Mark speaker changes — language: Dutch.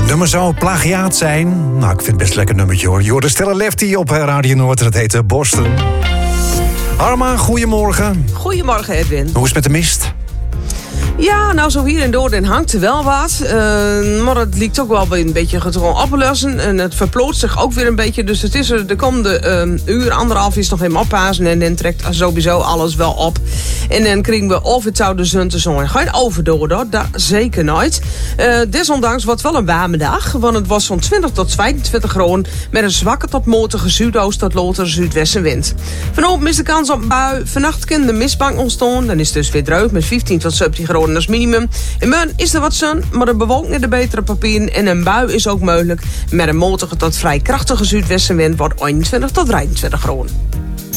Speaker 1: nummer zou plagiaat zijn. Nou, ik vind het best een lekker nummertje hoor. Je hoort de Stella Lefty op Radio Noord en het heet Boston. Harma, goedemorgen.
Speaker 2: Goedemorgen, Edwin.
Speaker 1: Hoe is het met de mist?
Speaker 2: Ja, nou zo hier en door den hangt er wel wat. Maar het lijkt ook wel weer een beetje gewoon oplossen. En het verploot zich ook weer een beetje. Dus het is er de komende uur, anderhalf is nog even oppassen. En dan trekt sowieso alles wel op. En dan krijgen we of het zou de zon te zongen. Geen overdoor hoor, dat zeker nooit. Desondanks wordt wel een warme dag. Want het was zo'n 20 tot 22 graden. Met een zwakke tot matige zuidoost tot latere zuidwestenwind. Vanochtend is de kans op een bui. Vannacht kan de mistbank ontstaan. Dan is het dus weer droog met 15 tot 17 graden als minimum. In morgen is er wat zon, maar de bewolking de betere papieren. En een bui is ook mogelijk. Met een matige tot vrij krachtige zuidwestenwind wordt 21 tot 23 graden.